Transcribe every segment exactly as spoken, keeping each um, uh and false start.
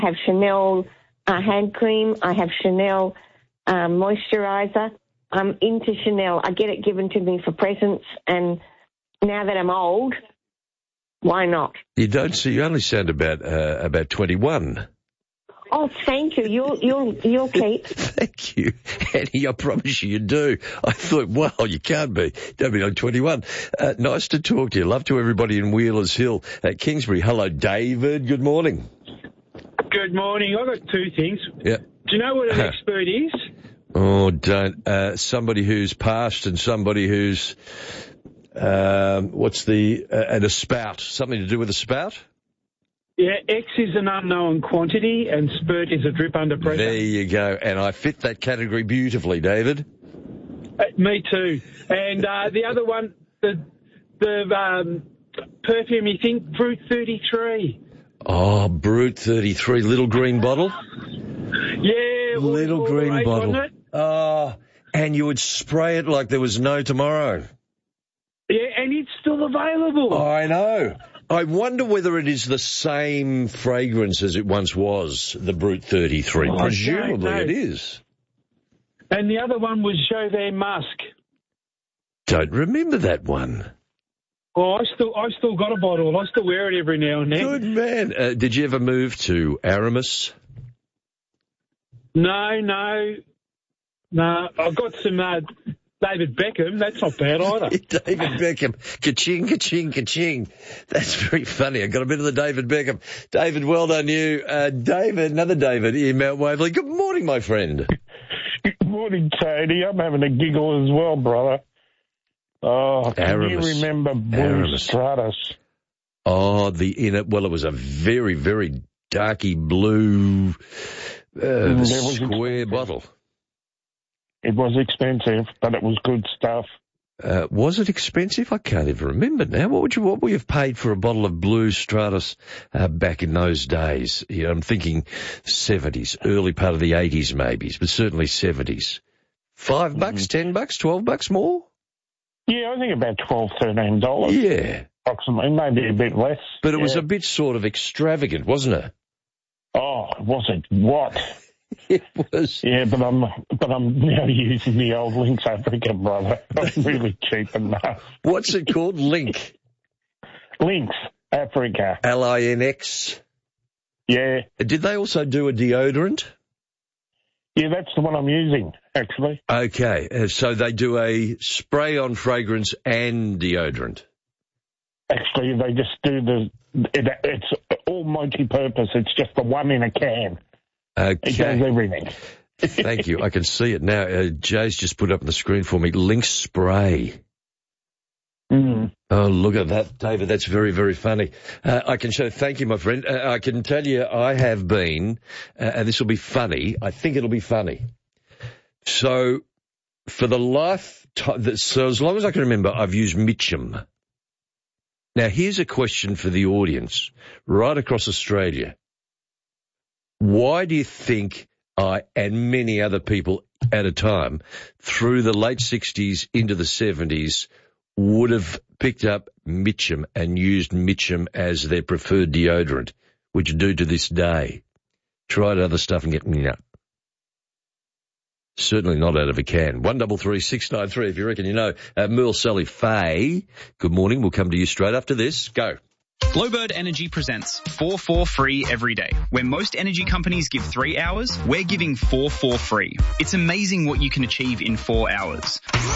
have Chanel uh, hand cream. I have Chanel um, moisturiser. I'm into Chanel. I get it given to me for presents, and now that I'm old, why not? You don't see. You only sound about uh, about twenty-one. Oh, thank you. You'll you'll you'll keep. Thank you, Annie. I promise you, you do. I thought, well, you can't be. Don't be like twenty-one. Uh, nice to talk to you. Love to everybody in Wheelers Hill at Kingsbury. Hello, David. Good morning. Good morning. I've got two things. Yeah. Do you know what an Uh, expert is? Oh, don't. Uh, somebody who's passed and somebody who's, um, what's the, uh, and a spout. Something to do with a spout? Yeah, X is an unknown quantity and spurt is a drip under pressure. There you go. And I fit that category beautifully, David. Uh, me too. And uh, the other one, the the um, perfume, you think, Brut thirty-three. Oh, Brut thirty-three, little green bottle? Yeah. Little all green right, bottle. wasn't it? Oh, and you would spray it like there was no tomorrow. Yeah, and it's still available. I know. I wonder whether it is the same fragrance as it once was, the Brut thirty-three. Oh, Presumably no, no. it is. And the other one was Jovet Musk. Don't remember that one. Oh, I still, I still got a bottle. I still wear it every now and then. Good man. Uh, did you ever move to Aramis? No, no, no. I've got some uh, David Beckham. That's not bad either. David Beckham. Ka-ching, ka-ching, ka-ching. That's very funny. I got a bit of the David Beckham. David, well done you. Uh, David, another David in Mount Waverley. Good morning, my friend. Good morning, Tony. I'm having a giggle as well, brother. Oh, can Aramis. you remember Blue Aramis. Stratus? Oh, the inner, well, it was a very, very darky blue uh, There was square expensive. bottle. It was expensive, but it was good stuff. Uh, was it expensive? I can't even remember now. What would you, what would you have paid for a bottle of Blue Stratus uh, back in those days? You know, I'm thinking seventies, early part of the eighties maybe, but certainly seventies. Five bucks, ten bucks, twelve bucks more? Yeah, I think about twelve, thirteen dollars. Yeah. Approximately, maybe a bit less. But it yeah. was a bit sort of extravagant, wasn't it? Oh, was it what? It was. Yeah, but I'm but I'm now using the old Lynx Africa, brother. I'm really cheap enough. What's it called? Link. Lynx Africa. L I N X. Yeah. Did they also do a deodorant? Yeah, that's the one I'm using, actually. Okay, uh, so they do a spray-on fragrance and deodorant. Actually, they just do the, it, it's all multi-purpose. It's just the one in a can. It does Okay, everything. thank you. I can see it now. Uh, Jay's just put up on the screen for me, Lynx Spray. Mm. Oh, look at that, David. That's very, very funny. Uh, I can show, thank you, my friend. Uh, I can tell you I have been, uh, and this will be funny. I think it'll be funny. So, for the life, t- so as long as I can remember, I've used Mitchum. Now, here's a question for the audience right across Australia. Why do you think I and many other people at a time through the late sixties into the seventies would have picked up Mitchum and used Mitchum as their preferred deodorant, which do to this day? Tried other stuff and get, no. Certainly not out of a can. One double three six nine three. If you reckon you know. Uh, Merle Sally Faye. Good morning. We'll come to you straight after this. Go. Glowbird Energy presents four four free every day. Where most energy companies give three hours, we're giving four four free. It's amazing what you can achieve in four hours.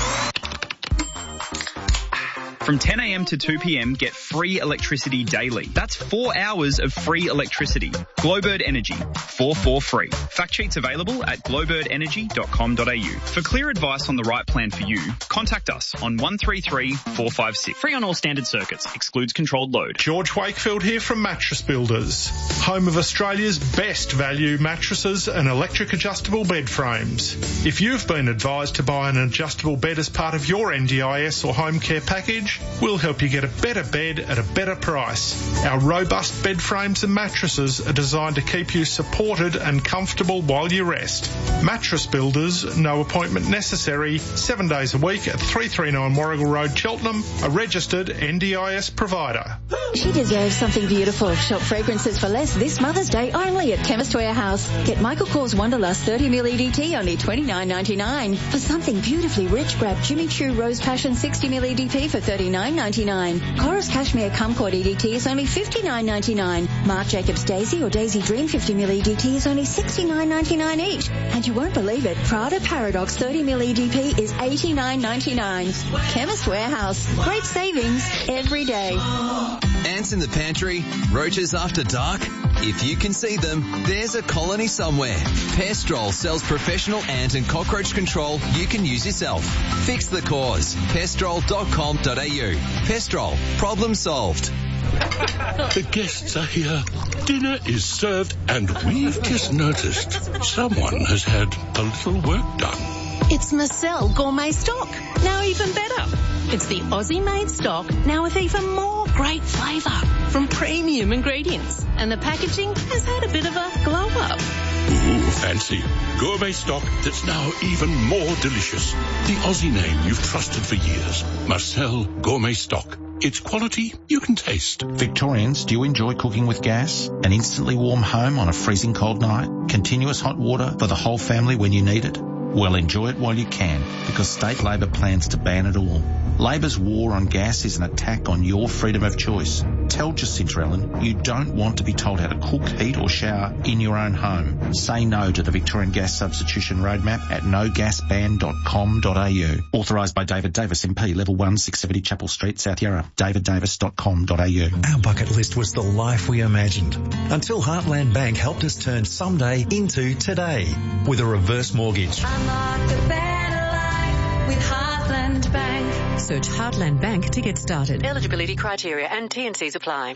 From ten a.m. to two p.m., get free electricity daily. That's four hours of free electricity. Glowbird Energy, four four free. Fact sheets available at glowbird energy dot com dot a u. For clear advice on the right plan for you, contact us on one three three four five six. Free on all standard circuits. Excludes controlled load. George Wakefield here from Mattress Builders, home of Australia's best value mattresses and electric adjustable bed frames. If you've been advised to buy an adjustable bed as part of your N D I S or home care package, range. We'll help you get a better bed at a better price. Our robust bed frames and mattresses are designed to keep you supported and comfortable while you rest. Mattress Builders, no appointment necessary, seven days a week at three thirty-nine Warrigal Road, Cheltenham, a registered N D I S provider. She deserves something beautiful. Shop fragrances for less this Mother's Day only at Chemist Warehouse. Get Michael Kors Wanderlust thirty milliliter E D T only twenty-nine ninety-nine. For something beautifully rich, grab Jimmy Choo Rose Passion sixty milliliter E D T for thirty-nine ninety-nine. Chorus Cashmere Kumquat E D T is only fifty-nine ninety-nine. Marc Jacobs Daisy or Daisy Dream fifty milliliter E D T is only sixty-nine ninety-nine each. And you won't believe it, Prada Paradox thirty milliliter E D P is eighty-nine ninety-nine. Chemist Warehouse. Great savings every day. Ants in the pantry, roaches after dark. If you can see them, there's a colony somewhere. Pestrol sells professional ant and cockroach control you can use yourself. Fix the cause. pestrol dot com dot a u. Pestrol. Problem solved. The guests are here. Dinner is served, and we've just noticed someone has had a little work done. It's Marcel Gourmet Stock. Now even better. It's the Aussie-made stock, now with even more great flavour from premium ingredients. And the packaging has had a bit of a glow-up. Ooh, fancy. Gourmet stock that's now even more delicious. The Aussie name you've trusted for years. Marcel Gourmet Stock. It's quality you can taste. Victorians, do you enjoy cooking with gas? An instantly warm home on a freezing cold night? Continuous hot water for the whole family when you need it? Well, enjoy it while you can, because State Labor plans to ban it all. Labor's war on gas is an attack on your freedom of choice. Tell Jacinta Allen you don't want to be told how to cook, heat or shower in your own home. Say no to the Victorian Gas Substitution Roadmap at no gas ban dot com dot a u. Authorised by David Davis M P, Level one, six seventy Chapel Street, South Yarra. david davis dot com dot a u. Our bucket list was the life we imagined, until Heartland Bank helped us turn someday into today with a reverse mortgage. Unlock the better life with Heartland Bank. Search Heartland Bank to get started. Eligibility criteria and T and Cs apply.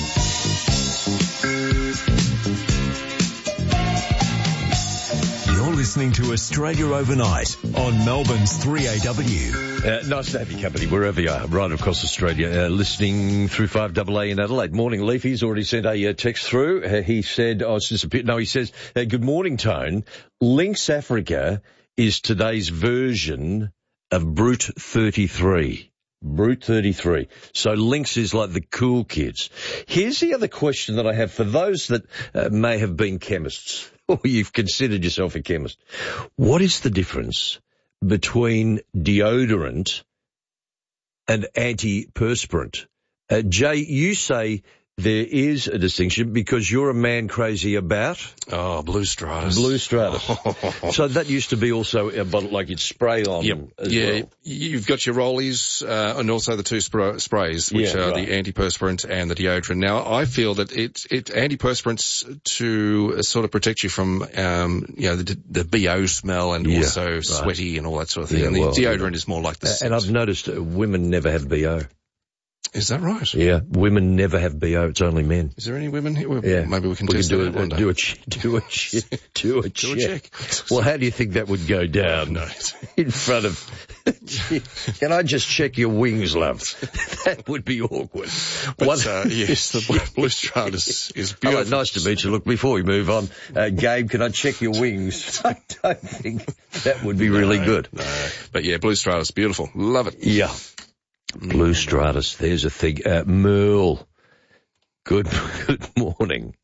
You're listening to Australia Overnight on Melbourne's three A W. Uh, nice to have your company wherever you are, right across Australia, uh, listening through five A A in Adelaide. Morning, Leafy's already sent a uh, text through. Uh, he said, oh, it's disappeared. No, he says, uh, good morning, Tone. Lynx Africa is today's version of Brute thirty-three. Brute thirty-three. So Lynx is like the cool kids. Here's the other question that I have for those that uh, may have been chemists, or you've considered yourself a chemist. What is the difference between deodorant and antiperspirant? Uh, Jay, you say there is a distinction because you're a man crazy about? Oh, Blue Stratus. Blue Stratus. So that used to be also a bottle, like you'd spray on. Yep. As yeah, well. You've got your rollies uh, and also the two spra- sprays, which yeah, are right. the antiperspirant and the deodorant. Now, I feel that it's it antiperspirants to sort of protect you from, um, you know, the, the B O smell and yeah, also right. sweaty and all that sort of thing. Yeah, and the well, deodorant yeah. is more like the uh, scent. And I've noticed uh, women never have B O. Is that right? Yeah, women never have B O. It's only men. Is there any women here? Well, yeah, maybe we can we test can do that a, one day. do a ch- do a ch- do a Do check. a check. Well, how do you think that would go down? No. In front of. Can I just check your wings, love? That would be awkward. But, One, uh, yes, the Blue, Blue Stratus is beautiful. Hello, nice to meet you. Look, before we move on, uh, Gabe, can I check your wings? I don't think that would be no, really good. No. But yeah, Blue Stratus, beautiful. Love it. Yeah. Blue Stratus, there's a thing. Uh, Merle, good good morning.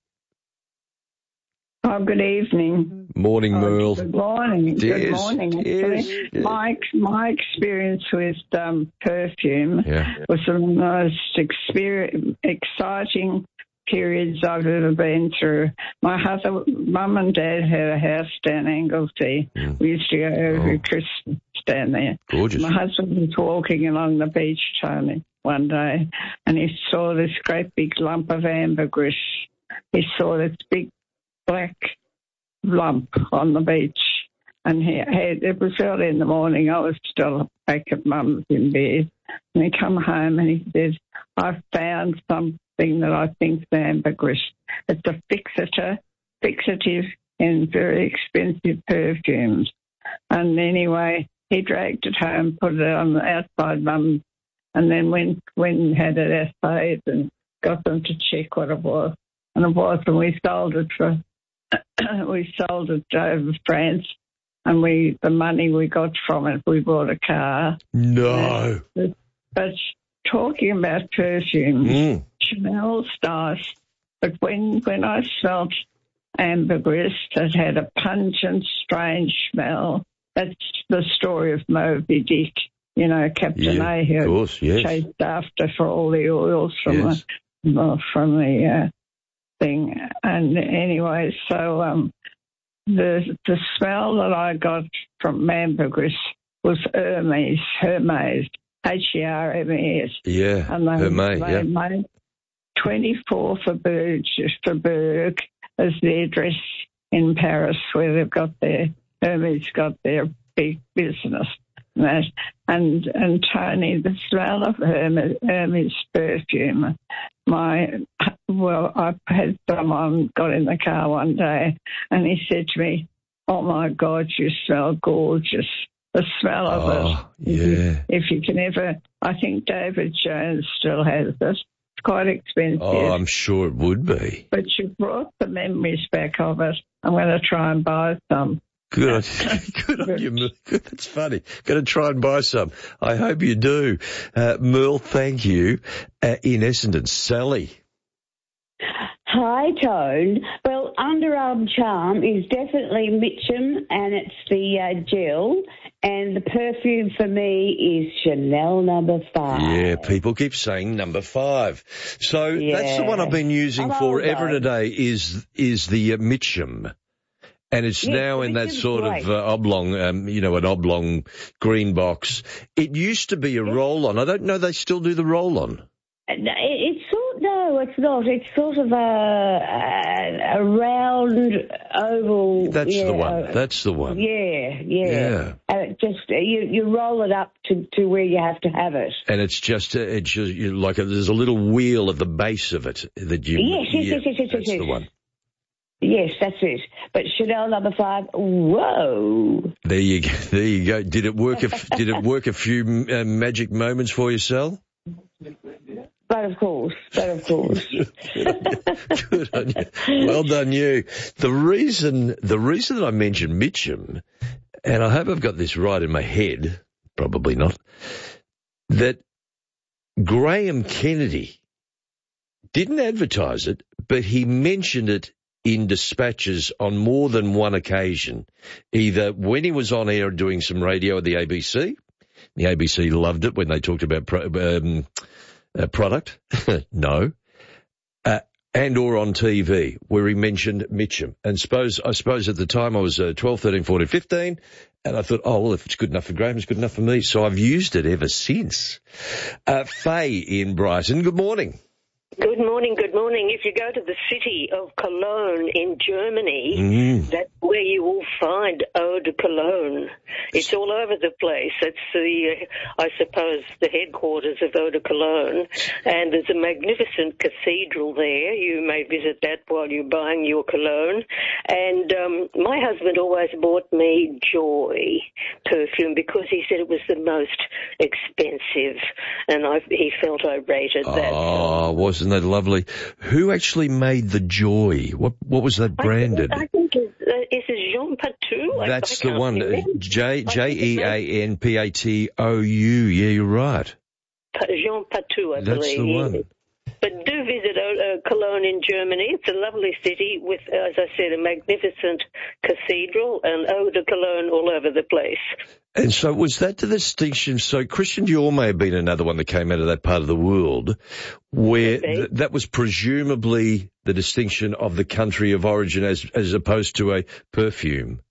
Oh, good evening. Morning, oh, Merle. Good morning. Cheers. Good morning. Cheers. Actually. My, my experience with um, perfume yeah. was the most exper- exciting periods I've ever been through. My husband, mum and dad had a house down Anglesey. Mm. We used to go every oh. Christmas down there. Gorgeous. My husband was walking along the beach, Tony, one day, and he saw this great big lump of ambergris. He saw this big black lump on the beach, and he had, it was early in the morning. I was still back at mum's in bed, and he come home and he said, I found something that I think is ambergris. It's a fixator, fixative in very expensive perfumes. And anyway, he dragged it home, put it on the outside mum's and then went, went and had it assayed and got them to check what it was. And it was, and we sold it for, we sold it over France, and we the money we got from it, we bought a car. No. But, but talking about perfumes, mm. Chanel's nice, but when when I smelt ambergris that had a pungent, strange smell, that's the story of Moby Dick. You know, Captain Yeah, Ahab of course, yes. chased after for all the oils from Yes. the well, from the uh, thing. And anyway, so um, the the smell that I got from ambergris was Hermes, Hermes, H E R M E S. Yeah, And they, Hermes, they yeah. made twenty-four for Berg, for Berg as their address in Paris, where they've got their, Hermes got their big business. And, that, and, and Tony, the smell of Hermes, Hermes perfume, my, well, I had someone got in the car one day and he said to me, "Oh my God, you smell gorgeous." The smell of Oh, it. yeah. If you can ever, I think David Jones still has it. It's quite expensive. Oh, I'm sure it would be. But you brought the memories back of it. I'm going to try and buy some. Good on, good on you, Merle. That's funny. Going to try and buy some. I hope you do. Uh, Merle, thank you. Uh, in Essendon, Sally. Hi, Tone. Well, Underarm Charm is definitely Mitchum, and it's the uh, gel, and the perfume for me is Chanel number five. Yeah, people keep saying number five. So Yeah. that's the one I've been using I'm forever old, and a day is, is the uh, Mitchum. And it's Yes, now in that Mitchum's sort great. of uh, oblong, um, you know, an oblong green box. It used to be a roll-on. I don't know they still do the roll-on. No, it- It's sort no, it's not. It's sort of a a, a round oval. That's yeah, the one. uh, That's the one. Yeah, yeah. Yeah. And it just you you roll it up to, to where you have to have it. And it's just, uh, it's just you, like a, there's a little wheel at the base of it that you. Yes, yes, yeah, yes, yes, yes, That's yes. the one. Yes, that's it. But Chanel number five. Whoa. There you go. There you go. Did it work? A, f- did it work a few uh, magic moments for you, Sal? But of course, but of course. Good on you. Well done, you. The reason, the reason that I mentioned Mitchum, and I hope I've got this right in my head, probably not, that Graham Kennedy didn't advertise it, but he mentioned it in dispatches on more than one occasion, either when he was on air doing some radio at the A B C. The A B C loved it when they talked about pro, um, uh, product. No. Uh, and or on T V, where he mentioned Mitchum. And suppose, I suppose at the time I was uh, twelve, thirteen, fourteen, fifteen, and I thought, oh, well, if it's good enough for Graham, it's good enough for me. So I've used it ever since. Uh, Faye in Brighton, good morning. Good morning, good morning. If you go to the city of Cologne in Germany, Mm. that's where you will find Eau de Cologne. It's all over the place. It's the, uh, I suppose, the headquarters of Eau de Cologne. And there's a magnificent cathedral there. You may visit that while you're buying your cologne. And um, my husband always bought me Joy perfume because he said it was the most expensive. And I, he felt I rated that. Oh, wasn't that lovely? Who actually made the Joy? What what was that branded? I think it's, uh, is it Jean Patou? That's I, I the can't one. remember. J J E A N P A T O U. Yeah, you're right. Pa- Jean Patou, I That's believe. the one. yes. But do visit uh, Cologne in Germany. It's a lovely city with, as I said, a magnificent cathedral and eau de Cologne all over the place. And so was that the distinction? So Christian Dior may have been another one that came out of that part of the world where th- that was presumably the distinction of the country of origin as as opposed to a perfume.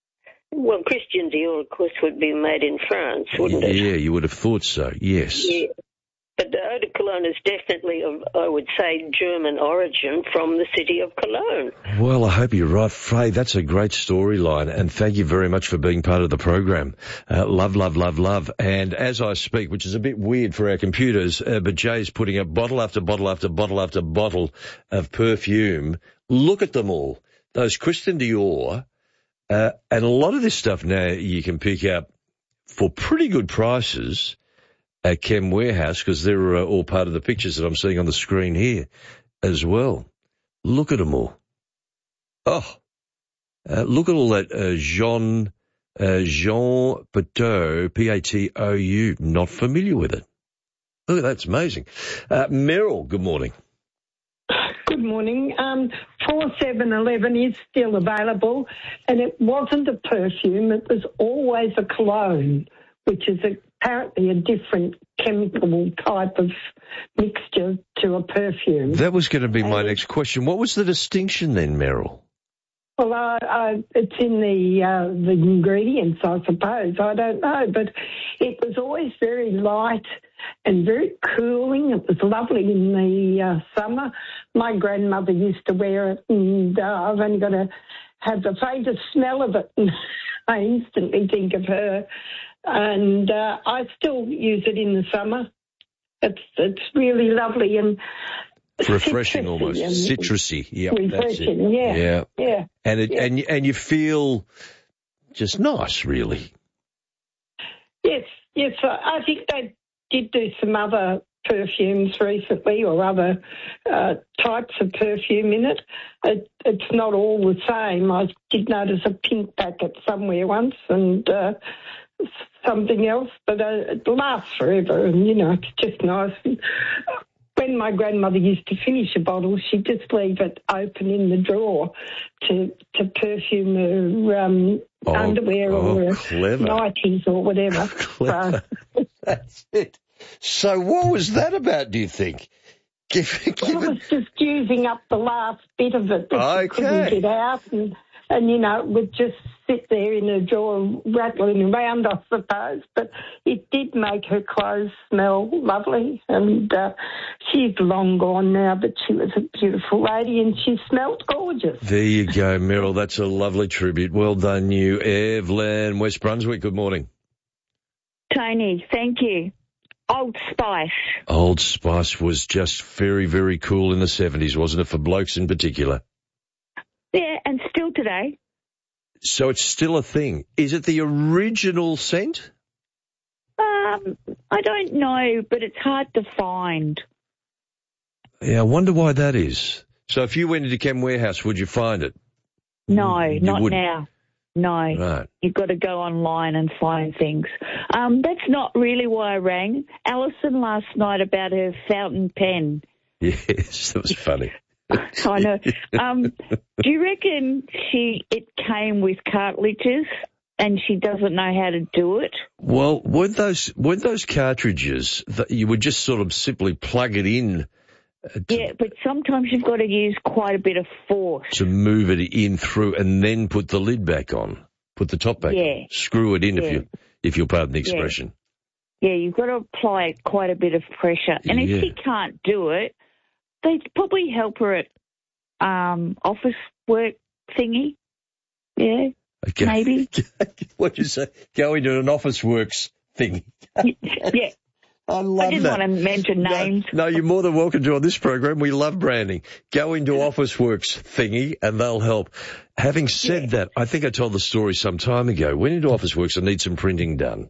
Well, Christian Dior, of course, would be made in France, wouldn't yeah, it? you would have thought so, yes. Yeah. But the eau de Cologne is definitely of, I would say, German origin from the city of Cologne. Well, I hope you're right, Frey. That's a great storyline, and thank you very much for being part of the program. Uh, love, love, love, love. And as I speak, which is a bit weird for our computers, uh, but Jay's putting up bottle after bottle after bottle after bottle of perfume. Look at them all. Those Christian Dior, uh, and a lot of this stuff now you can pick up for pretty good prices. at Chem Warehouse, because they're uh, all part of the pictures that I'm seeing on the screen here as well. Look at them all. Oh, uh, look at all that uh, Jean, uh, Jean Patou, P A T O U. Not familiar with it. Look, that's amazing. Uh, Meryl, good morning. Good morning. Um, four seven eleven is still available, and it wasn't a perfume. It was always a cologne, which is a, apparently a different chemical type of mixture to a perfume. That was going to be my next question. What was the distinction then, Meryl? Well, I, I, it's in the uh, the ingredients, I suppose. I don't know, but it was always very light and very cooling. It was lovely in the uh, summer. My grandmother used to wear it, and uh, I've only got to have the faintest smell of it, and I instantly think of her. And uh, I still use it in the summer. It's it's really lovely and refreshing, almost citrusy. Yeah, that's it. Yeah, yeah, yeah. And it yeah. and and you feel just nice, really. Yes, yes. I think they did do some other perfumes recently, or other uh, types of perfume in it. it. It's not all the same. I did notice a pink packet somewhere once, and uh, something else, but uh, it lasts forever, and you know, it's just nice. And when my grandmother used to finish a bottle, she'd just leave it open in the drawer to to perfume her um, oh, underwear oh, or clever. nighties or whatever. Clever. So, that's it. So what was that about, do you think? Give, give well, I was just using up the last bit of it that okay. she couldn't get out, and, and, you know, it would just sit there in her drawer rattling around, I suppose. But it did make her clothes smell lovely, and uh, she's long gone now, but she was a beautiful lady and she smelled gorgeous. There you go, Meryl. That's a lovely tribute. Well done, you. Evelyn, West Brunswick, good morning. Tony, thank you. Old Spice. Old Spice was just very, very cool in the seventies, wasn't it, for blokes in particular? Yeah, and still today. So it's still a thing. Is it the original scent? Um, I don't know, but it's hard to find. Yeah, I wonder why that is. So if you went into Chem Warehouse, would you find it? No, you not wouldn't. now. No, right. You've got to go online and find things. Um, that's not really why I rang. Alison last night about her fountain pen. Yes, that was funny. I know. Um, do you reckon she it came with cartridges and she doesn't know how to do it? Well, weren't those weren't those cartridges that you would just sort of simply plug it in? Uh, to, yeah, but sometimes you've got to use quite a bit of force to move it in through, and then put the lid back on, put the top back yeah. on, screw it in yeah. if you if you'll pardon the expression. Yeah. yeah, you've got to apply quite a bit of pressure, and if yeah. she can't do it, they'd probably help her at um, office work thingy. Yeah, okay. maybe. What'd you say? Go into an office works thing. yeah. I love I didn't that. want to mention names. No, no, you're more than welcome to on this program. We love branding. Go into Officeworks thingy and they'll help. Having said yeah. that, I think I told the story some time ago. Went into Officeworks, I need some printing done.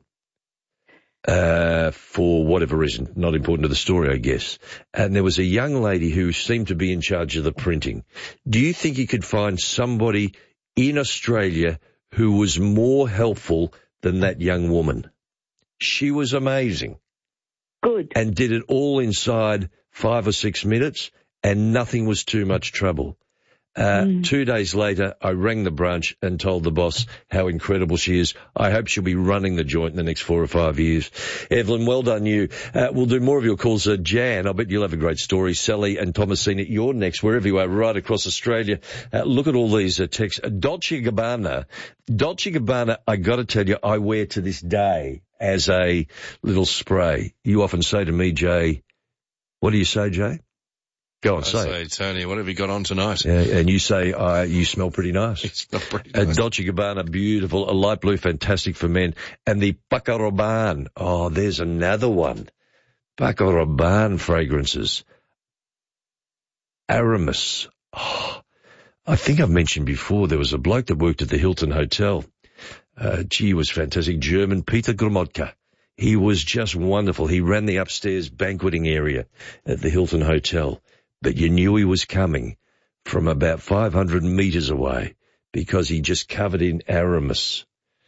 Uh, for whatever reason, not important to the story, I guess. And there was a young lady who seemed to be in charge of the printing. Do you think you could find somebody in Australia who was more helpful than that young woman? She was amazing. Good. And did it all inside five or six minutes, and nothing was too much trouble. Uh, mm. Two days later, I rang the branch and told the boss how incredible she is. I hope she'll be running the joint in the next four or five years. Evelyn, well done you. Uh, we'll do more of your calls. Uh, Jan, I bet you'll have a great story. Sally and Thomasina, you're next, wherever you are, right across Australia. Uh, look at all these uh, texts. Uh, Dolce and Gabbana. Dolce and Gabbana, I got to tell you, I wear to this day as a little spray. You often say to me, Jay, what do you say, Jay? Go on, I say, say it. Tony, what have you got on tonight? Yeah, and you say, uh, you smell pretty nice. You smell pretty nice. nice. Uh, Dolce Gabbana, beautiful. A light blue, fantastic for men. And the Paco Rabanne. Oh, there's another one. Paco Rabanne fragrances. Aramis. Oh, I think I've mentioned before there was a bloke that worked at the Hilton Hotel. Uh, gee, he was fantastic. German, Peter Gromotka. He was just wonderful. He ran the upstairs banqueting area at the Hilton Hotel, but you knew he was coming from about five hundred metres away because he just covered in Aramis.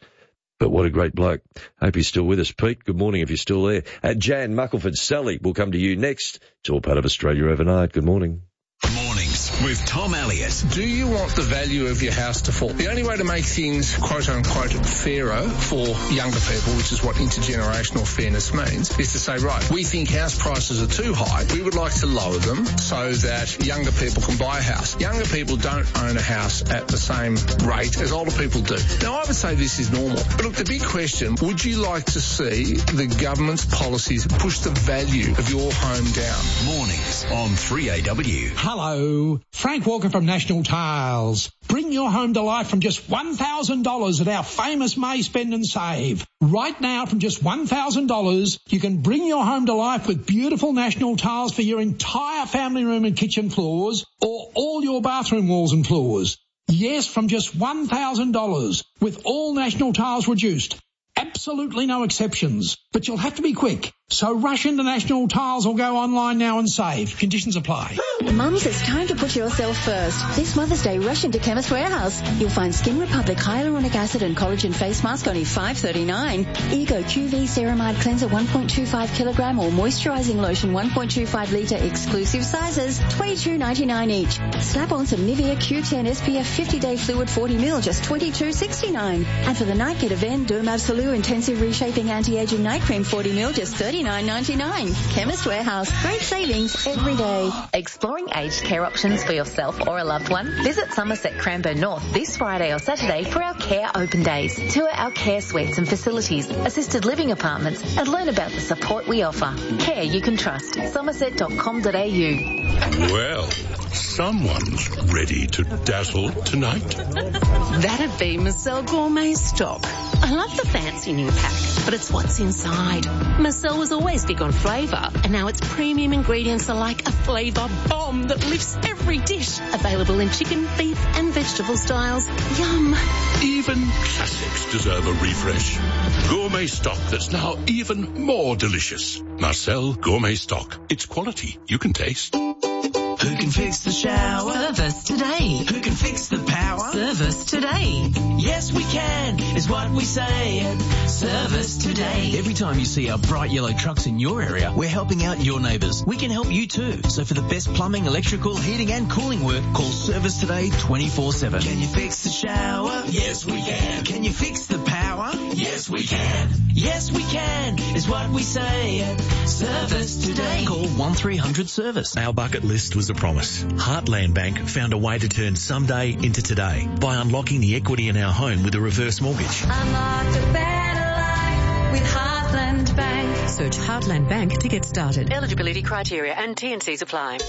But what a great bloke. Hope he's still with us. Pete, good morning if you're still there. Uh, Jan Muckleford, Sally will come to you next. It's all part of Australia Overnight. Good morning. Mornings with Tom Elliott. Do you want the value of your house to fall? The only way to make things quote-unquote fairer for younger people, which is what intergenerational fairness means, is to say, right, we think house prices are too high. We would like to lower them so that younger people can buy a house. Younger people don't own a house at the same rate as older people do. Now, I would say this is normal. But look, the big question, would you like to see the government's policies push the value of your home down? Mornings on three A W. Hello, Frank Walker from National Tiles. Bring your home to life from just one thousand dollars at our famous May Spend and Save. Right now, from just one thousand dollars, you can bring your home to life with beautiful National Tiles for your entire family room and kitchen floors or all your bathroom walls and floors. Yes, from just one thousand dollars with all National Tiles reduced. Absolutely no exceptions, but you'll have to be quick. So rush into National Tiles or go online now and save. Conditions apply. Mums, it's time to put yourself first. This Mother's Day, rush into Chemist Warehouse. You'll find Skin Republic Hyaluronic Acid and Collagen Face Mask only five dollars thirty-nine. Ego Q V Ceramide Cleanser one point two five kilogram or Moisturizing Lotion one point two five litre exclusive sizes twenty-two ninety-nine each. Slap on some Nivea Q ten S P F fifty day fluid forty milliliters just twenty-two sixty-nine. And for the night, get Aven Derm Absolute Intensive Reshaping Anti-Aging Night Cream forty milliliters just thirty-nine ninety-nine. Chemist Warehouse. Great savings every day. Exploring aged care options for yourself or a loved one? Visit Somerset Cranbourne North this Friday or Saturday for our Care Open Days. Tour our care suites and facilities, assisted living apartments, and learn about the support we offer. Care you can trust. somerset dot com dot a u. Well, someone's ready to dazzle tonight. That'd be Marcel Gourmet Stock. I love the fancy new pack, but it's what's inside. Marcel was always big on flavour, and now its premium ingredients are like a flavour bomb that lifts every dish. Available in chicken, beef and vegetable styles. Yum. Even classics deserve a refresh. Gourmet Stock that's now even more delicious. Marcel Gourmet Stock. It's quality you can taste. Who can fix the shower? Service today. Who can fix the power? Service today. Yes, we can, is what we say. Service today. Every time you see our bright yellow trucks in your area, we're helping out your neighbours. We can help you too. So for the best plumbing, electrical, heating and cooling work, call Service Today twenty-four seven. Can you fix the shower? Yes, we can. Can you fix the power? Yes, we can. Yes, we can, is what we say. Service Today. Call one three hundred service. Our bucket list was a promise. Heartland Bank found a way to turn someday into today by unlocking the equity in our home with a reverse mortgage. Unlock a better life with Heartland Bank. Search Heartland Bank to get started. Eligibility criteria and T and Cs apply.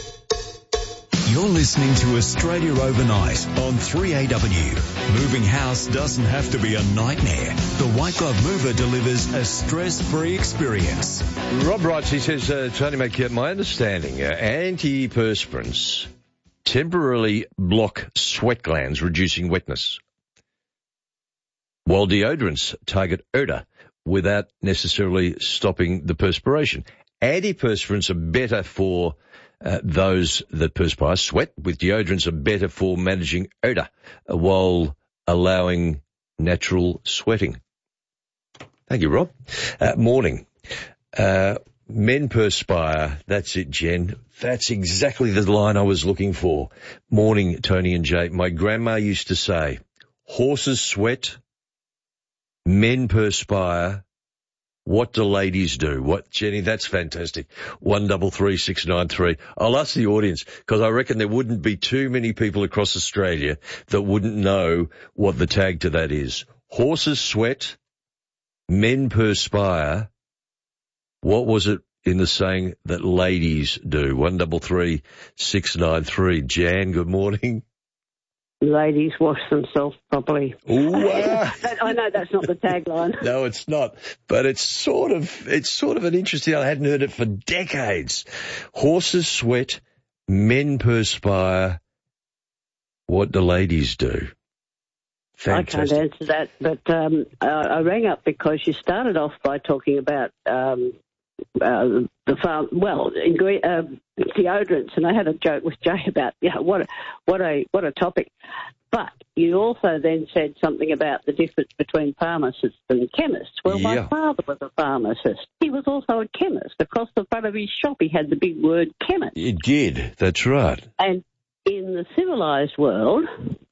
You're listening to Australia Overnight on three A W. Moving house doesn't have to be a nightmare. The White Glove Mover delivers a stress-free experience. Rob writes, he says, uh, Tony McKee, my understanding, uh, antiperspirants temporarily block sweat glands, reducing wetness, while deodorants target odour without necessarily stopping the perspiration. Antiperspirants are better for Uh, those that perspire, sweat, with deodorants are better for managing odour uh, while allowing natural sweating. Thank you, Rob. Uh, morning. Uh, men perspire. That's it, Jen. That's exactly the line I was looking for. Morning, Tony and Jay. My grandma used to say, horses sweat, men perspire. What do ladies do? What, Jenny, that's fantastic. One double three six nine three. I'll ask the audience because I reckon there wouldn't be too many people across Australia that wouldn't know what the tag to that is. Horses sweat, men perspire. What was it in the saying that ladies do? One double three six nine three. Jan, good morning. Ladies wash themselves properly. Ooh, uh, I know that's not the tagline. No, it's not. But it's sort of, it's sort of an interesting, I hadn't heard it for decades. Horses sweat, men perspire. What do ladies do? Fantastic. I can't answer that, but um, I, I rang up because you started off by talking about um, uh, the farm, well, ingre- uh, deodorants, and I had a joke with Jay about, yeah, what a, what a what a topic. But you also then said something about the difference between pharmacists and chemists. Well, Yeah. my father was a pharmacist. He was also a chemist. Across the front of his shop, he had the big word chemist. It did. That's right. And in the civilised world,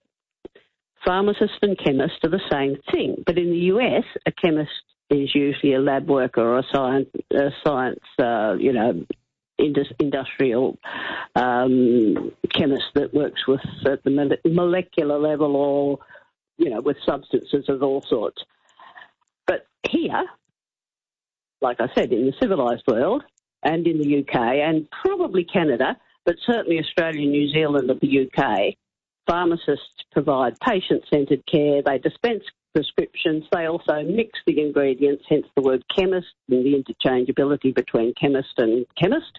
pharmacists and chemists are the same thing. But in the U S, a chemist is usually a lab worker or a science, a science uh, you know, indus- industrial um, chemist that works with at the mole- molecular level or, you know, with substances of all sorts. But here, like I said, in the civilised world and in the U K and probably Canada, but certainly Australia, New Zealand and the U K, pharmacists provide patient-centred care. They dispense prescriptions. They also mix the ingredients, hence the word chemist and the interchangeability between chemist and chemist.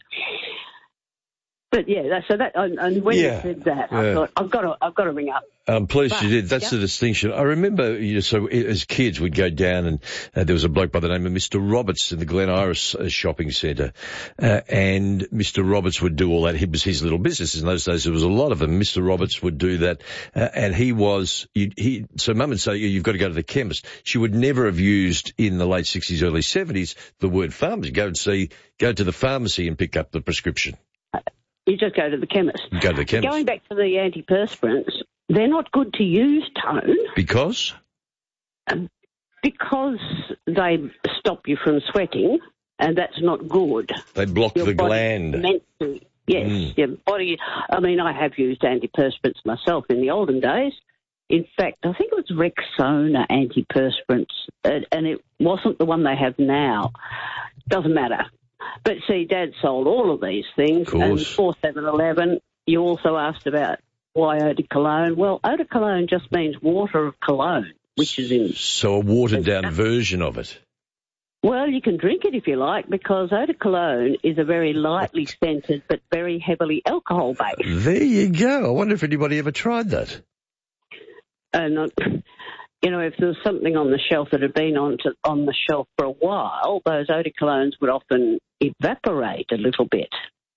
But yeah, that, so that and, and when Yeah. you said that, Yeah. I thought I've got to, I've got to ring up. I'm pleased But, you did. That's yeah. the distinction. I remember, you know, so as kids, we'd go down and uh, there was a bloke by the name of Mister Roberts in the Glen Iris uh, shopping centre. Uh, and Mister Roberts would do all that. It was his little business. In those days, there was a lot of them. Mister Roberts would do that. Uh, and he was, he, he so Mum would say, you've got to go to the chemist. She would never have used in the late sixties, early seventies, the word pharmacy. Go and see, go to the pharmacy and pick up the prescription. You just go to the chemist. You go to the chemist. Going back to the antiperspirants, they're not good to use, Tone. Because? Um, because they stop you from sweating, and that's not good. They block Your the body's gland. Meant to. Yes, Mm. your body. I mean, I have used antiperspirants myself in the olden days. In fact, I think it was Rexona antiperspirants, and and it wasn't the one they have now. Doesn't matter. But see, Dad sold all of these things, and for seven eleven, you also asked about why eau de cologne. Well, eau de cologne just means water of cologne, which is in... So a watered-down version of it. Well, you can drink it if you like, because eau de cologne is a very lightly scented but very heavily alcohol-based. There you go. I wonder if anybody ever tried that. And, uh, you know, if there was something on the shelf that had been on, to, on the shelf for a while, those eau de colognes would often evaporate a little bit.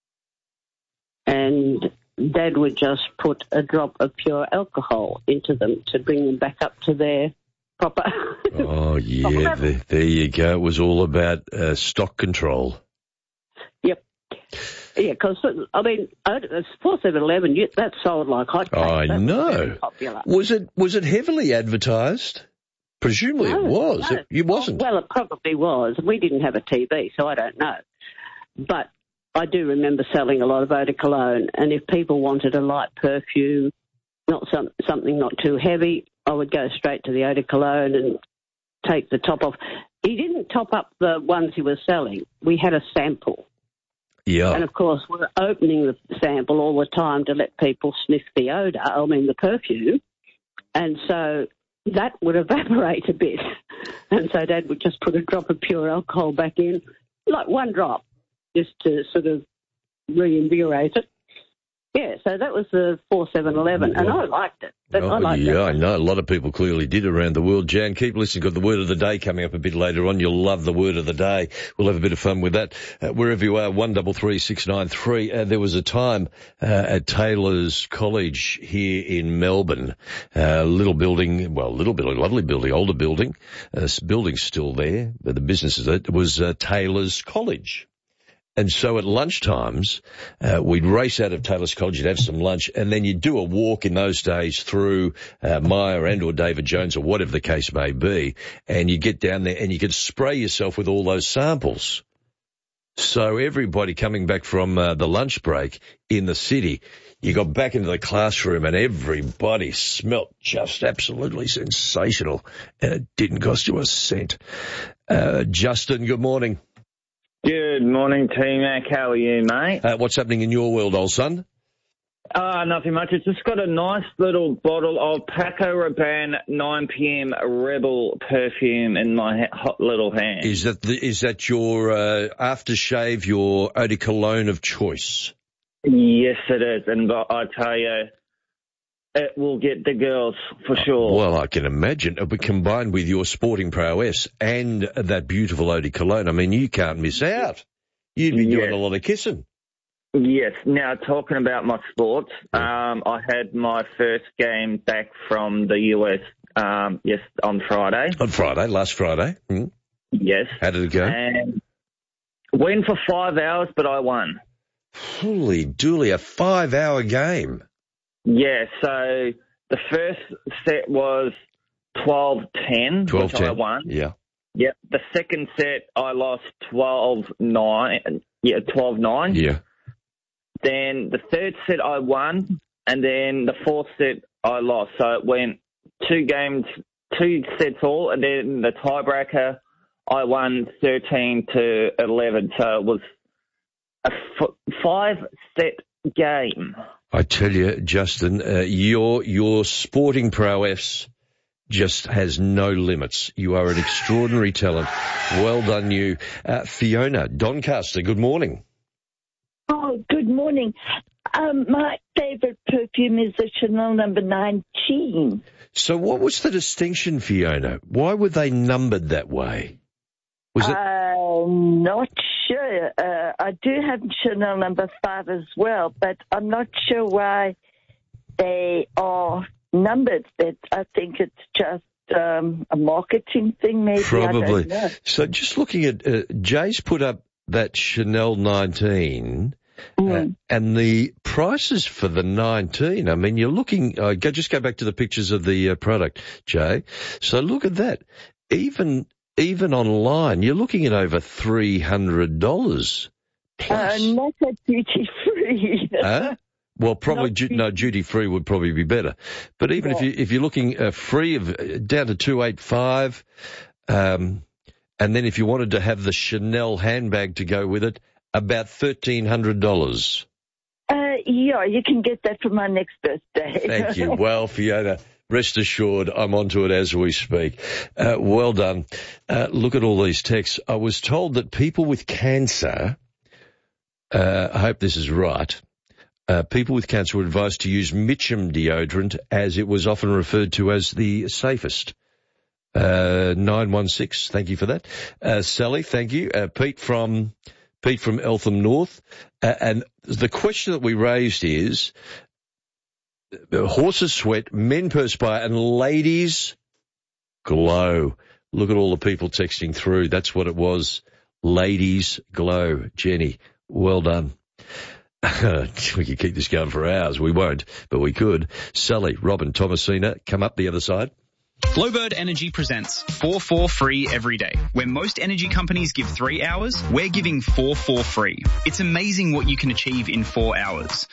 And Dad would just put a drop of pure alcohol into them to bring them back up to their proper... Oh, yeah, there, there you go. It was all about uh, stock control. Yep. Yeah, because, I mean, four seven eleven, that sold like hotcakes. I That was know. very popular. Was it was it heavily advertised? Presumably No, it was. no. It, it wasn't. Well, it probably was. We didn't have a T V, so I don't know. But I do remember selling a lot of eau de cologne, and if people wanted a light perfume, not some, something not too heavy, I would go straight to the eau de cologne and take the top off. He didn't top up the ones he was selling. We had a sample. Yeah. And, of course, we're opening the sample all the time to let people sniff the odour, I mean the perfume, and so that would evaporate a bit. And so Dad would just put a drop of pure alcohol back in, like one drop, just to sort of reinvigorate it. Yeah, so that was the four seven eleven, and I liked it. But I Oh, liked yeah, it. I know. A lot of people clearly did around the world. Jan, keep listening. Got the word of the day coming up a bit later on. You'll love the word of the day. We'll have a bit of fun with that. Uh, wherever you are, one double three six nine three. Uh, there was a time uh, at Taylor's College here in Melbourne, a uh, little building, well, a little bit, a lovely building, older building. Uh, this building's still there, but the business is it. It was uh, Taylor's College. And so at lunchtimes, uh, we'd race out of Taylor's College, you'd have some lunch, and then you'd do a walk in those days through uh, Myer and or David Jones or whatever the case may be, and you get down there and you could spray yourself with all those samples. So everybody coming back from uh, the lunch break in the city, you got back into the classroom and everybody smelt just absolutely sensational, and it didn't cost you a cent. Uh, Justin, good morning. Good morning, T-Mac. How are you, mate? Uh, what's happening in your world, old son? Uh, nothing much. It's just got a nice little bottle of Paco Rabanne nine p.m. Rebel perfume in my ha- hot little hand. Is that the, is that your uh, aftershave, your eau de cologne of choice? Yes, it is. And I tell you, it will get the girls for sure. Well, I can imagine. But combined with your sporting prowess and that beautiful eau de cologne, I mean, you can't miss out. You'd be Yes. doing a lot of kissing. Yes. Now, talking about my sports, um, I had my first game back from the U S um, yes, on Friday. On Friday, last Friday. Mm. Yes. How did it go? And went for five hours, but I won. Holy dooly, a five-hour game. Yeah, so the first set was twelve ten, twelve which I ten. won. Yeah. Yep. The second set, I lost twelve nine. Yeah, twelve nine. Yeah. Then the third set, I won. And then the fourth set, I lost. So it went two games, two sets all. And then the tiebreaker, I won thirteen to eleven. So it was a f- five-set game. I tell you, Justin, uh, your your sporting prowess just has no limits. You are an extraordinary talent. Well done, you. Uh, Fiona Doncaster, good morning. Oh, good morning. Um, my favourite perfume is the Chanel number nineteen. So what was the distinction, Fiona? Why were they numbered that way? Was it? I'm not sure. Uh, I do have Chanel number five as well, but I'm not sure why they are numbered. That I think it's just um, a marketing thing, maybe. Probably. I don't know. So just looking at, uh, Jay's put up that Chanel nineteen, Mm. uh, and the prices for the nineteen, I mean, you're looking, uh, go, just go back to the pictures of the uh, product, Jay. So look at that. Even even online, you're looking at over three hundred dollars Uh, not at duty free. Huh? Well, probably du- no duty free would probably be better. But even if you if you're looking uh, free of uh, down to two eight five, um, and then if you wanted to have the Chanel handbag to go with it, about thirteen hundred dollars. Uh, yeah, you can get that for my next birthday. Thank you. Well, Fiona, rest assured, I'm onto it as we speak. Uh, well done. Uh, look at all these texts. I was told that people with cancer, uh, I hope this is right, uh, people with cancer were advised to use Mitchum deodorant as it was often referred to as the safest. Uh, nine one six, thank you for that. Uh, Sally, thank you. Uh, Pete from... Pete from Eltham North. Uh, and the question that we raised is, uh, horses sweat, men perspire, and ladies glow. Look at all the people texting through. That's what it was. Ladies glow. Jenny, well done. We could keep this going for hours. We won't, but we could. Sally, Robin, Thomasina, come up the other side. Glowbird Energy presents four four free every day. Where most energy companies give three hours, we're giving four four free. It's amazing what you can achieve in four hours.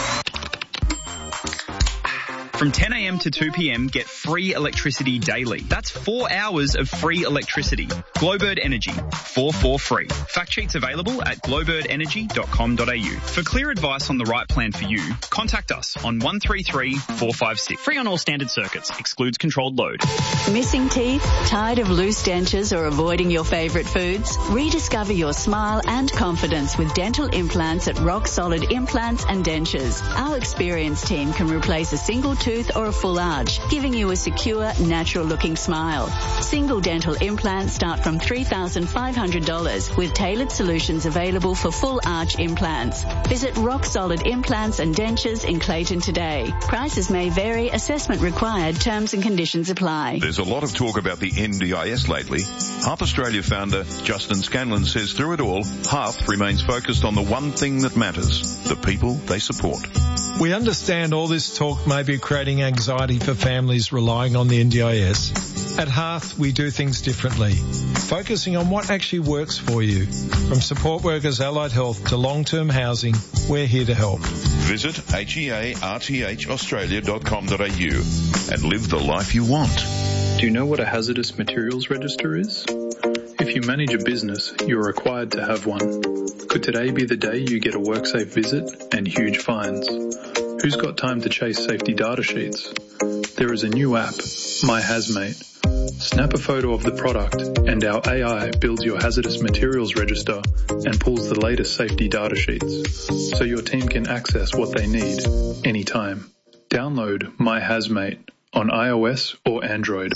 From ten a.m. to two p.m, get free electricity daily. That's four hours of free electricity. Glowbird Energy, four four free. Fact sheets available at glowbird energy dot com dot a u. For clear advice on the right plan for you, contact us on one three three, four five six. Free on all standard circuits. Excludes controlled load. Missing teeth? Tired of loose dentures or avoiding your favourite foods? Rediscover your smile and confidence with dental implants at Rock Solid Implants and Dentures. Our experienced team can replace a single tooth or a full arch, giving you a secure, natural-looking smile. Single dental implants start from three thousand five hundred dollars with tailored solutions available for full arch implants. Visit Rock Solid Implants and Dentures in Clayton today. Prices may vary. Assessment required. Terms and conditions apply. There's a lot of talk about the N D I S lately. Harp Australia founder Justin Scanlon says through it all, Harp remains focused on the one thing that matters, the people they support. We understand all this talk may be creating anxiety for families relying on the N D I S. At Hearth, we do things differently, focusing on what actually works for you. From support workers, allied health to long-term housing, we're here to help. Visit H E A R T H australia dot com dot a u and live the life you want. Do you know what a hazardous materials register is? If you manage a business, you're required to have one. Could today be the day you get a WorkSafe visit and huge fines? Who's got time to chase safety data sheets? There is a new app, My Hazmate. Snap a photo of the product and our A I builds your hazardous materials register and pulls the latest safety data sheets so your team can access what they need anytime. Download My Hazmate on iOS or Android.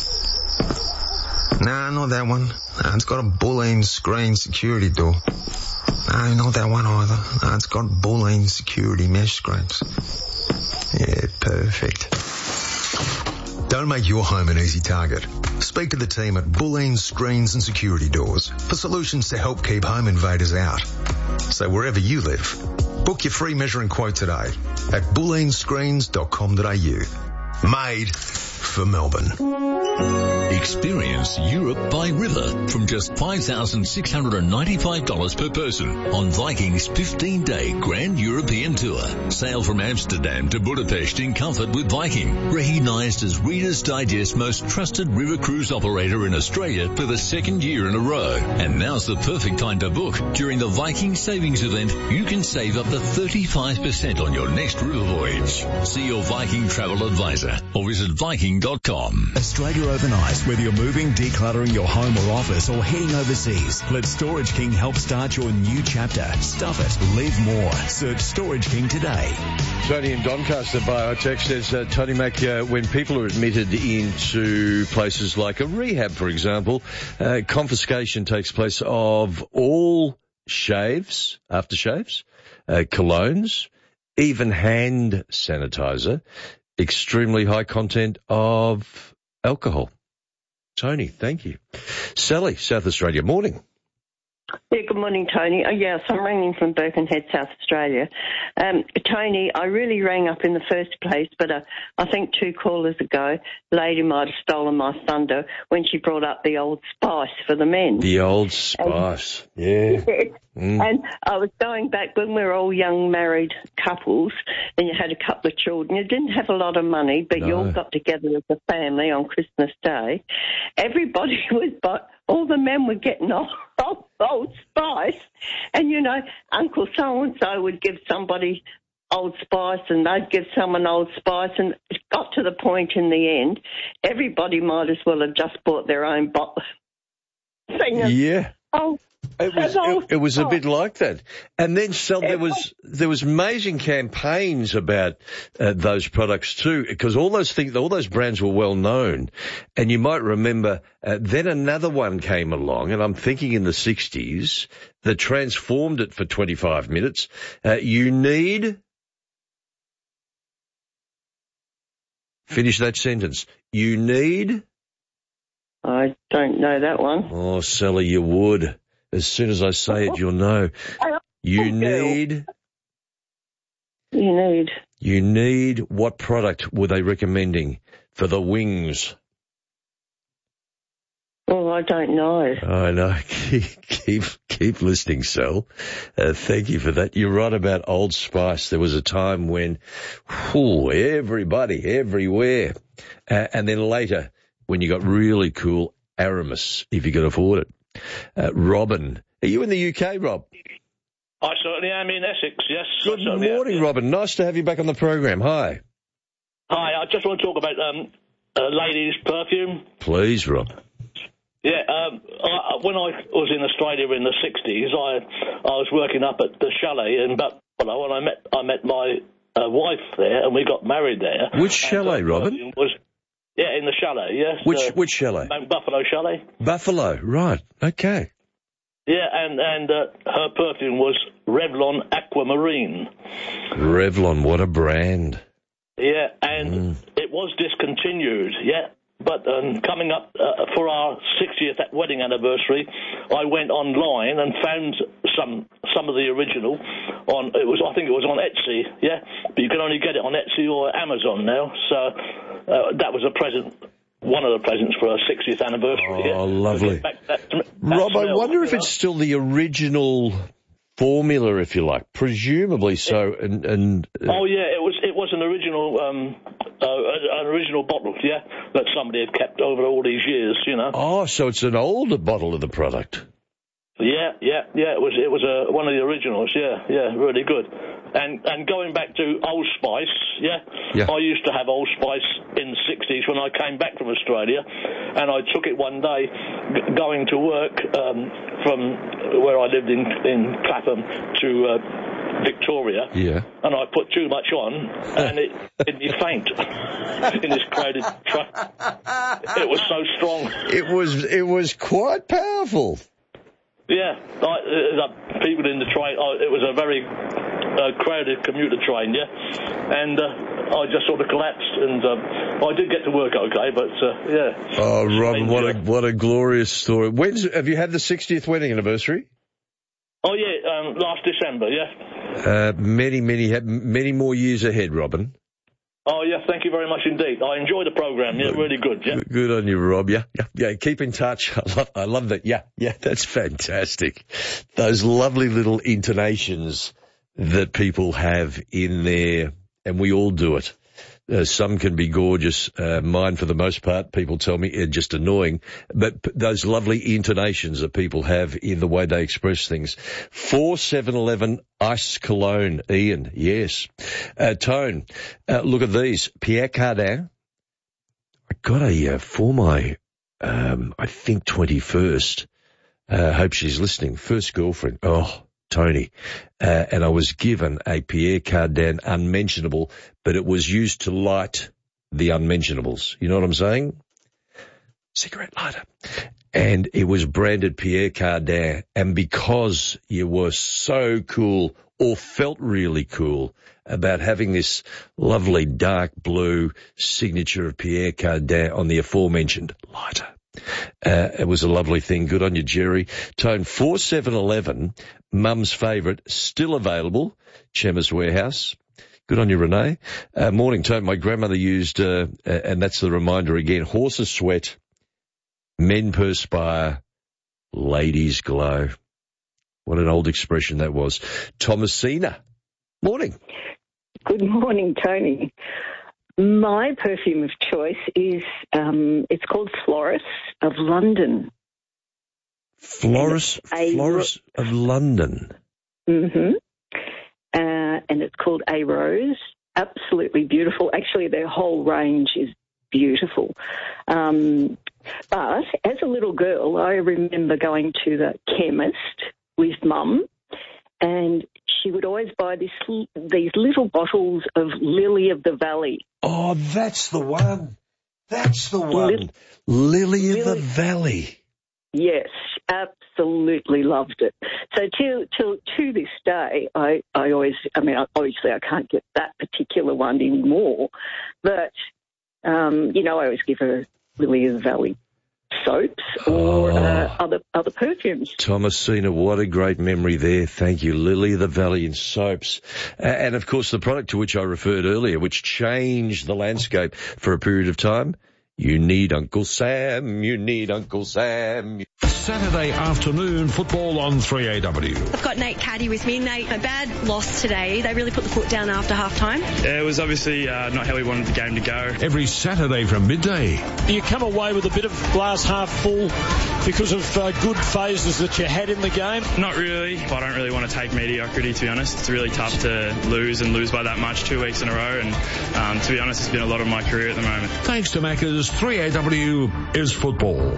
Nah, not that one. Nah, it's got a Boolean screen security door. No, not that one either. No, it's got Boolean security mesh screens. Yeah, perfect. Don't make your home an easy target. Speak to the team at Boolean Screens and Security Doors for solutions to help keep home invaders out. So wherever you live, book your free measuring quote today at boolean screens dot com dot a u. Made for Melbourne. Experience Europe by river from just five thousand six hundred ninety-five dollars per person on Viking's fifteen-day Grand European Tour. Sail from Amsterdam to Budapest in comfort with Viking, recognised as Reader's Digest most trusted river cruise operator in Australia for the second year in a row. And now's the perfect time to book. During the Viking Savings Event, you can save up to thirty-five percent on your next river voyage. See your Viking travel advisor or visit viking dot com. Australia Overnight. Whether you're moving, decluttering your home or office, or heading overseas, let Storage King help start your new chapter. Stuff it. Live more. Search Storage King today. Tony in Doncaster by our text says, uh, Tony Mac, uh, when people are admitted into places like a rehab, for example, uh, confiscation takes place of all shaves, aftershaves, uh, colognes, even hand sanitizer, extremely high content of alcohol. Tony, thank you. Sally, South Australia, morning. Yeah, good morning, Tony. Oh, yes, I'm ringing from Birkenhead, South Australia. Um, Tony, I really rang up in the first place, but uh, I think two callers ago, lady might have stolen my thunder when she brought up the Old Spice for the men. The Old Spice, and, yeah. Mm. And I was going back when we were all young married couples and you had a couple of children. You didn't have a lot of money, but no. You all got together as a family on Christmas Day. Everybody was, but all the men were getting off. Old, old Spice, and you know, Uncle so and so would give somebody Old Spice, and they'd give someone Old Spice, and it got to the point in the end, everybody might as well have just bought their own bottle. Yeah. Oh. It was it, it was a bit like that, and then so there was there was amazing campaigns about uh, those products too, because all those things, all those brands were well known, and you might remember. Uh, then another one came along, and I'm thinking in the sixties that transformed it for twenty-five minutes. Uh, you need finish that sentence. You need. I don't know that one. Oh, Sally, you would. As soon as I say it, you'll know. You need... You need... You need... What product were they recommending for the wings? Well, I don't know. I know. Keep, keep, keep listening, Sal. Uh, thank you for that. You're right about Old Spice. There was a time when, whew, everybody, everywhere. Uh, and then later, when you got really cool, Aramis, if you could afford it. Uh, Robin, are you in the U K, Rob? I certainly am in Essex, yes. Good morning, am. Robin. Nice to have you back on the program. Hi. Hi, I just want to talk about um, uh, ladies' perfume. Please, Rob. Yeah, um, I, when I was in Australia in the sixties, I I was working up at the chalet, and but well, when I met I met my uh, wife there, and we got married there. Which chalet, Robin? Was, Yeah, in the chalet, yes. Which uh, which chalet? Buffalo Chalet. Buffalo, right, okay. Yeah, and, and uh, her perfume was Revlon Aquamarine. Revlon, what a brand. Yeah, and mm. it was discontinued, yeah. But um, coming up uh, for our sixtieth wedding anniversary, I went online and found some some of the original on. It was I think it was on Etsy, yeah. But you can only get it on Etsy or Amazon now. So uh, that was a present, one of the presents for our sixtieth anniversary. Oh, yeah. Lovely. That, that, that Rob, smell, I wonder if know? it's still the original formula, if you like. Presumably so. And, and uh, oh yeah, it was it was an original. Um, Uh, an original bottle, yeah, that somebody had kept over all these years, you know. Oh, so it's an older bottle of the product. Yeah, yeah, yeah. It was it was a, one of the originals. Yeah, yeah, really good. And and going back to Old Spice, yeah, yeah. I used to have Old Spice in the sixties when I came back from Australia, and I took it one day g- going to work um, from where I lived in in Clapham to uh, Victoria. Yeah. And I put too much on, and it made me faint in this crowded train. It was so strong. It was, it was quite powerful. Yeah, like, uh, people in the train, oh, it was a very uh, crowded commuter train, yeah, and uh, I just sort of collapsed, and um, I did get to work okay, but uh, yeah. Oh, Rob, what a what a glorious story. When's have you had the sixtieth wedding anniversary? Oh yeah, um, last December, yeah. Uh, many, many, many more years ahead, Robin. Oh, yeah, thank you very much indeed. I enjoy the program. Yeah, really good, yeah. Good on you, Rob. Yeah, yeah, yeah. Keep in touch. I love, I love that. Yeah, yeah, that's fantastic. Those lovely little intonations that people have in there, and we all do it. Uh, some can be gorgeous. Uh, mine, for the most part, people tell me, are just annoying. But p- those lovely intonations that people have in the way they express things. four seven eleven Ice Cologne, Ian, yes. Uh, Tone, uh, look at these. Pierre Cardin. I got a, uh, for my, um, I think twenty-first, uh, hope she's listening, first girlfriend. Oh, Tony, uh, and I was given a Pierre Cardin unmentionable, but it was used to light the unmentionables. You know what I'm saying? Cigarette lighter. And it was branded Pierre Cardin, and because you were so cool or felt really cool about having this lovely dark blue signature of Pierre Cardin on the aforementioned lighter. Uh, it was a lovely thing. Good on you, Jerry. Tone, four seven eleven, Mum's favourite, still available, Chemist Warehouse. Good on you, Renee. Uh, morning, Tone. My grandmother used, uh, and that's the reminder again, horses sweat, men perspire, ladies glow. What an old expression that was. Thomasina, morning. Good morning, Tony. My perfume of choice is, um, it's called Floris of London. Floris, Floris ro- of London. Mm-hmm. Uh, and it's called A Rose. Absolutely beautiful. Actually, their whole range is beautiful. Um, but as a little girl, I remember going to the chemist with Mum, and she would always buy this, these little bottles of Lily of the Valley. Oh, that's the one. That's the one. Lily, Lily of Lily. the Valley. Yes, absolutely loved it. So till till to this day, I, I always, I mean, obviously I can't get that particular one anymore, but, um, you know, I always give her Lily of the Valley soaps or oh. uh, other other perfumes. Thomasina, what a great memory there. Thank you. Lily of the Valley in soaps. Uh, and, of course, the product to which I referred earlier, which changed the landscape for a period of time, you need Uncle Sam, you need Uncle Sam. Saturday afternoon football on three A W. I've got Nate Caddy with me. Nate, a bad loss today. They really put the foot down after half-time. Yeah, it was obviously uh, not how we wanted the game to go. Every Saturday from midday. You come away with a bit of glass half full because of uh, good phases that you had in the game? Not really. I don't really want to take mediocrity, to be honest. It's really tough to lose and lose by that much two weeks in a row. And um, to be honest, it's been a lot of my career at the moment. Thanks to Macca's, three A W is football.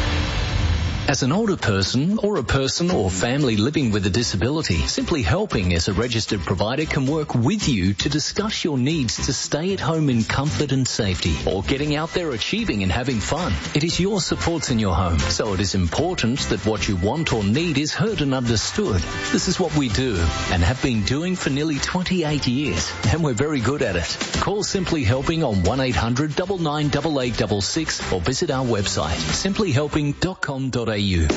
As an older person or a person or family living with a disability, Simply Helping as a registered provider can work with you to discuss your needs to stay at home in comfort and safety, or getting out there achieving and having fun. It is your supports in your home, so it is important that what you want or need is heard and understood. This is what we do and have been doing for nearly twenty-eight years, and we're very good at it. Call Simply Helping on one eight hundred nine nine eight eight six six or visit our website simply helping dot com dot a u.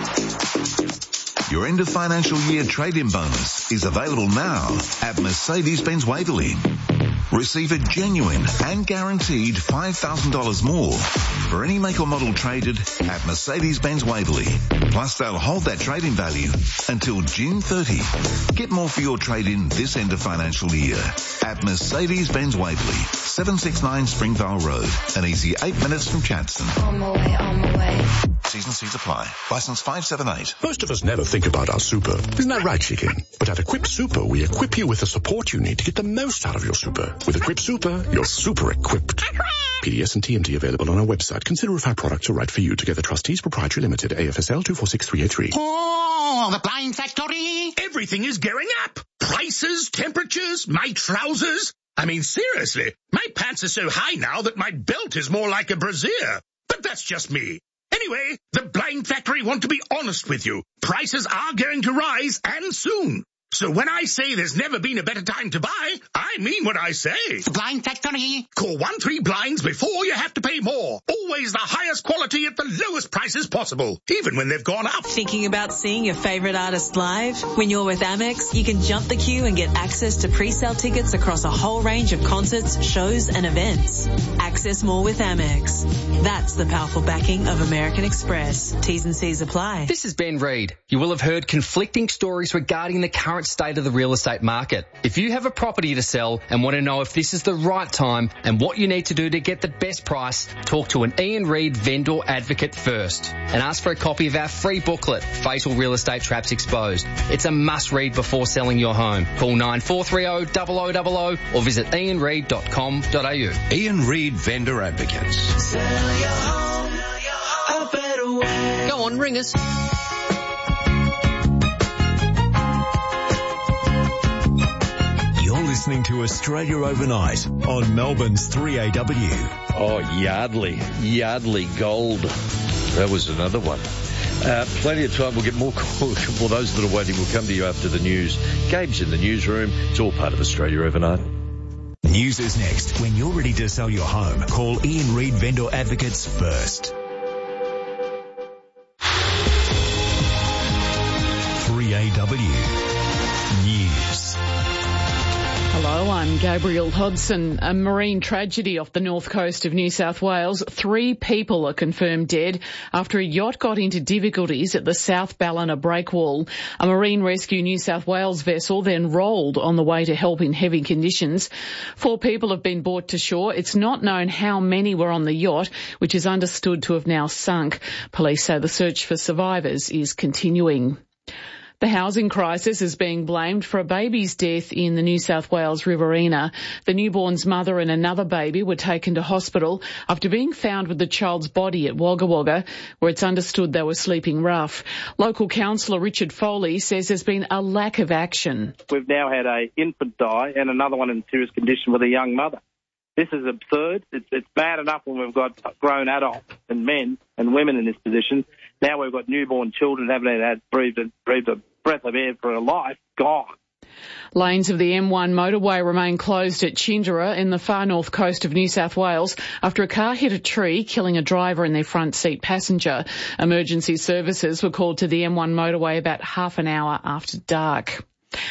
Your end of financial year trade-in bonus is available now at Mercedes-Benz Waverley. Receive a genuine and guaranteed five thousand dollars more for any make or model traded at Mercedes-Benz Waverley. Plus, they'll hold that trade-in value until June thirtieth. Get more for your trade-in this end of financial year at Mercedes-Benz Waverley, seven sixty-nine Springvale Road, an easy eight minutes from Chadstone. On my way, on my way. T's and C's apply. License five seven eight. Most of us never think about our super. Isn't that right, Chicken? But at Equip Super, we equip you with the support you need to get the most out of your super. With Equip Super, you're super equipped. P D S and T M T available on our website. Consider if our products are right for you. Together Trustees Proprietary Limited, A F S L two four six three eight three. Oh, the Blind Factory! Everything is gearing up! Prices, temperatures, my trousers. I mean, seriously, my pants are so high now that my belt is more like a brassiere. But that's just me. Anyway, the Blind Factory want to be honest with you. Prices are going to rise, and soon. So when I say there's never been a better time to buy, I mean what I say. The Blind Factory. Call one three blinds before you have to pay more. Always the highest quality at the lowest prices possible, even when they've gone up. Thinking about seeing your favourite artist live? When you're with Amex, you can jump the queue and get access to pre-sale tickets across a whole range of concerts, shows and events. Access more with Amex. That's the powerful backing of American Express. T's and C's apply. This is Ben Reid. You will have heard conflicting stories regarding the current state of the real estate market. If you have a property to sell and want to know if this is the right time and what you need to do to get the best price, talk to an Ian Reid vendor advocate first and ask for a copy of our free booklet, Fatal Real Estate Traps Exposed. It's a must read before selling your home. Call nine four three zero, zero zero zero zero or visit ian reid dot com dot a u. Ian Reid Vendor Advocates. Sell your home a better way. Go on, ring us. Listening to Australia Overnight on Melbourne's three A W. Oh, Yardley. Yardley Gold. That was another one. Uh, plenty of time. We'll get more calls. For those that are waiting, we'll come to you after the news. Gabe's in the newsroom. It's all part of Australia Overnight. News is next. When you're ready to sell your home, call Ian Reid Vendor Advocates first. three A W News. Hello, I'm Gabrielle Hodson. A marine tragedy off the north coast of New South Wales. Three people are confirmed dead after a yacht got into difficulties at the South Ballina breakwall. A Marine Rescue New South Wales vessel then rolled on the way to help in heavy conditions. Four people have been brought to shore. It's not known how many were on the yacht, which is understood to have now sunk. Police say the search for survivors is continuing. The housing crisis is being blamed for a baby's death in the New South Wales Riverina. The newborn's mother and another baby were taken to hospital after being found with the child's body at Wagga Wagga, where it's understood they were sleeping rough. Local councillor Richard Foley says there's been a lack of action. We've now had an infant die and another one in serious condition with a young mother. This is absurd. It's, it's bad enough when we've got grown adults and men and women in this position. Now we've got newborn children haven't had breathed a, breathed a breath of air for a life gone. Lanes of the M one motorway remain closed at Chindera in the far north coast of New South Wales after a car hit a tree, killing a driver and their front seat passenger. Emergency services were called to the M one motorway about half an hour after dark.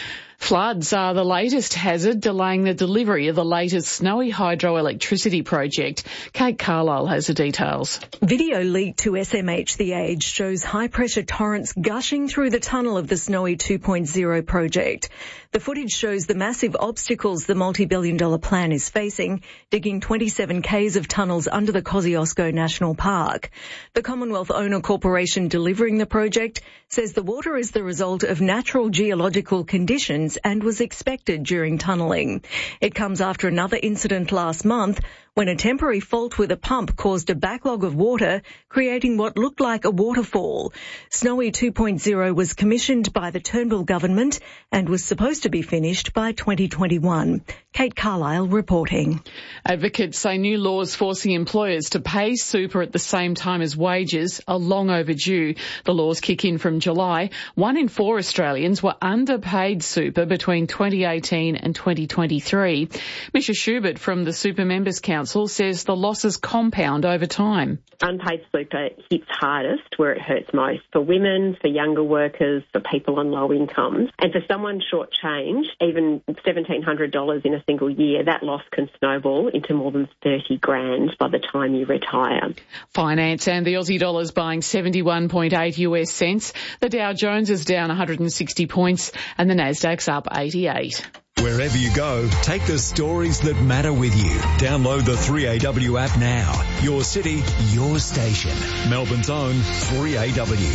Floods are the latest hazard, delaying the delivery of the latest Snowy hydroelectricity project. Kate Carlisle has the details. Video leaked to S M H The Age shows high-pressure torrents gushing through the tunnel of the Snowy two point oh project. The footage shows the massive obstacles the multi-billion dollar plan is facing, digging twenty-seven kays of tunnels under the Kosciuszko National Park. The Commonwealth Owner Corporation delivering the project says the water is the result of natural geological conditions and was expected during tunnelling. It comes after another incident last month when a temporary fault with a pump caused a backlog of water, creating what looked like a waterfall. Snowy two point oh was commissioned by the Turnbull government and was supposed to be finished by twenty twenty-one. Kate Carlisle reporting. Advocates say new laws forcing employers to pay super at the same time as wages are long overdue. The laws kick in from July. One in four Australians were underpaid super between twenty eighteen and twenty twenty-three. Misha Schubert from the Super Members Council says the losses compound over time. Unpaid super hits hardest where it hurts most, for women, for younger workers, for people on low incomes. And for someone shortchanged, even seventeen hundred dollars in a single year, that loss can snowball into more than thirty grand by the time you retire. Finance and the Aussie dollar is buying seventy-one point eight US cents. The Dow Jones is down one hundred sixty points and the Nasdaq's up eighty-eight. Wherever you go, take the stories that matter with you. Download the three A W app now. Your city, your station. Melbourne's own three A W.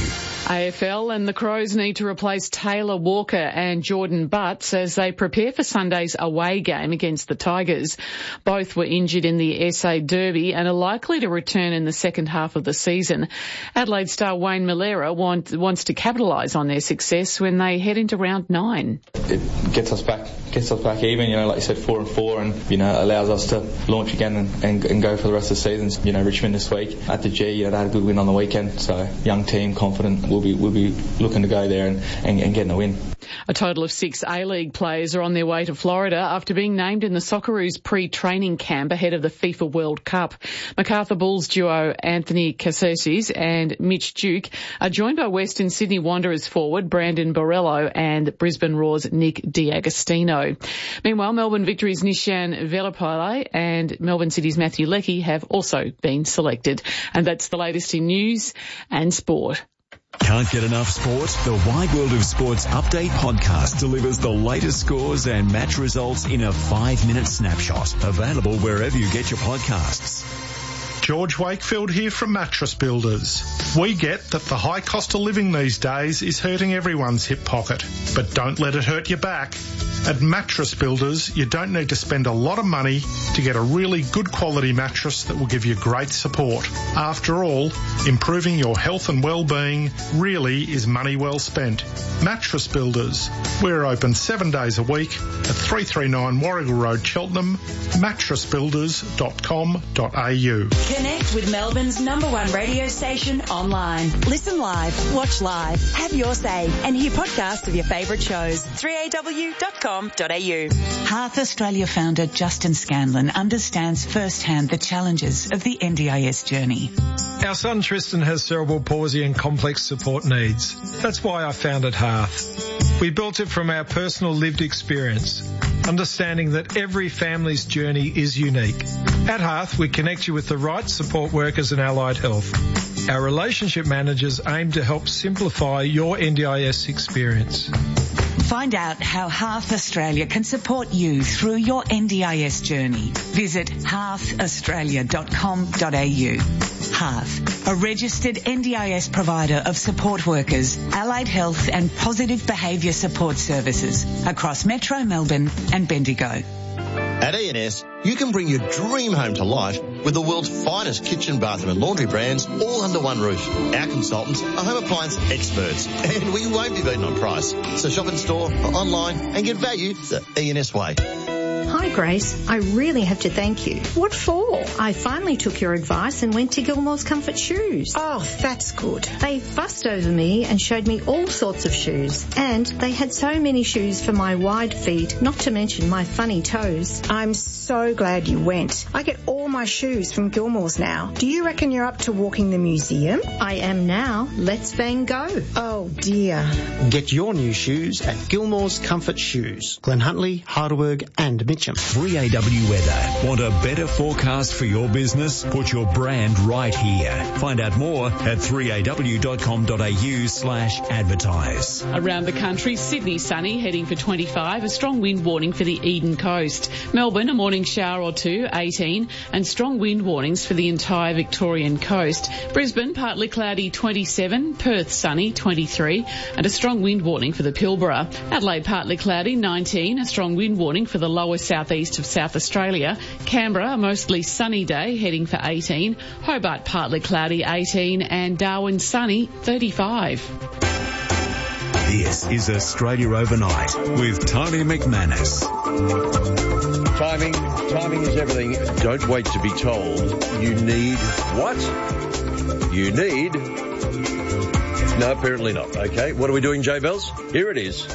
A F L and the Crows need to replace Taylor Walker and Jordan Butts as they prepare for Sunday's away game against the Tigers. Both were injured in the S A Derby and are likely to return in the second half of the season. Adelaide star Wayne Malera want, wants to capitalise on their success when they head into round nine. It gets us back, gets us back even, you know, like you said, four and four, and, you know, allows us to launch again and, and, and go for the rest of the season. You know, Richmond this week at the G, you know, they had a good win on the weekend, so young team, confident. We'll be, we'll be looking to go there and, and, and getting a win. A total of six A-League players are on their way to Florida after being named in the Socceroos pre-training camp ahead of the FIFA World Cup. Macarthur Bulls duo Anthony Caceres and Mitch Duke are joined by Western Sydney Wanderers forward Brandon Borrello and Brisbane Roar's Nick D'Agostino. Meanwhile, Melbourne Victory's Nishan Velapale and Melbourne City's Matthew Leckie have also been selected. And that's the latest in news and sport. Can't get enough sport? The Wide World of Sports Update podcast delivers the latest scores and match results in a five-minute snapshot. Available wherever you get your podcasts. George Wakefield here from Mattress Builders. We get that the high cost of living these days is hurting everyone's hip pocket, but don't let it hurt your back. At Mattress Builders, you don't need to spend a lot of money to get a really good quality mattress that will give you great support. After all, improving your health and well-being really is money well spent. Mattress Builders. We're open seven days a week at three thirty-nine Warrigal Road, Cheltenham, mattress builders dot com dot a u. Connect with Melbourne's number one radio station online. Listen live, watch live, have your say, and hear podcasts of your favourite shows. three a w dot com dot a u. Hearth Australia founder Justin Scanlon understands firsthand the challenges of the N D I S journey. Our son Tristan has cerebral palsy and complex support needs. That's why I founded Hearth. We built it from our personal lived experience, understanding that every family's journey is unique. At Hearth, we connect you with the right support workers and allied health. Our relationship managers aim to help simplify your N D I S experience. Find out how Hearth Australia can support you through your N D I S journey. Visit hearth australia dot com dot a u. Hearth, a registered N D I S provider of support workers, allied health and positive behaviour support services across Metro Melbourne and Bendigo. At E and S, you can bring your dream home to life with the world's finest kitchen, bathroom and laundry brands all under one roof. Our consultants are home appliance experts and we won't be beaten on price. So shop in store or online and get value the E and S way. Hi Grace, I really have to thank you. What for? I finally took your advice and went to Gilmore's Comfort Shoes. Oh, that's good. They fussed over me and showed me all sorts of shoes. And they had so many shoes for my wide feet, not to mention my funny toes. I'm so glad you went. I get all my shoes from Gilmore's now. Do you reckon you're up to walking the museum? I am now. Let's bang go. Oh dear. Get your new shoes at Gilmore's Comfort Shoes, Glen Huntly, Heidelberg and Mitchell. three A W Weather. Want a better forecast for your business? Put your brand right here. Find out more at three a w dot com dot a u slash advertise. Around the country, Sydney sunny, heading for twenty-five. A strong wind warning for the Eden coast. Melbourne, a morning shower or two, eighteen. And strong wind warnings for the entire Victorian coast. Brisbane, partly cloudy, twenty-seven. Perth, sunny, twenty-three. And a strong wind warning for the Pilbara. Adelaide, partly cloudy, nineteen. A strong wind warning for the lower southeast of South Australia. Canberra, a mostly sunny day, heading for eighteen. Hobart, partly cloudy, eighteen. And Darwin, sunny, thirty-five. This is Australia Overnight with Tony McManus. Timing, timing is everything. Don't wait to be told. You need what? You need... No, apparently not. Okay, what are we doing, J Bells? Here it is.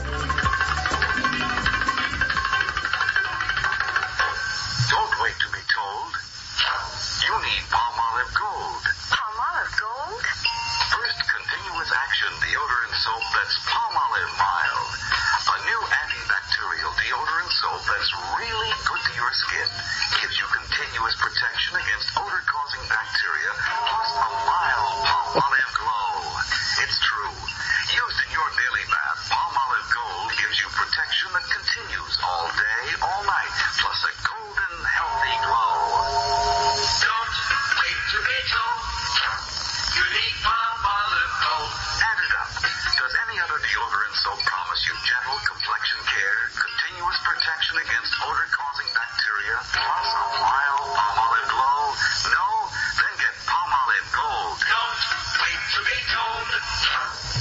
It's true. Used in your daily bath, Palmolive Gold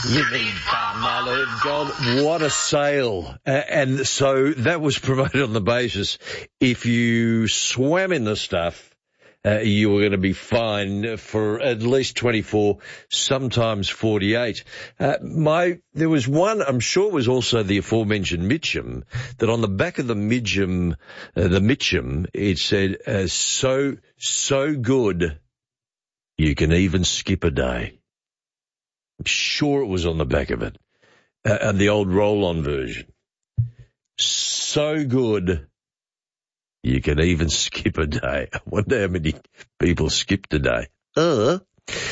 You mean Carmelo Gold? What a sale. Uh, and so that was promoted on the basis if you swam in the stuff, uh, you were going to be fined for at least twenty-four, sometimes forty-eight. Uh, my, there was one, I'm sure it was also the aforementioned Mitchum, that on the back of the Mitchum, uh, the Mitchum, it said, uh, so, so good, you can even skip a day. I'm sure it was on the back of it, uh, and the old roll-on version. So good, you can even skip a day. I wonder how many people skipped a day. Uh.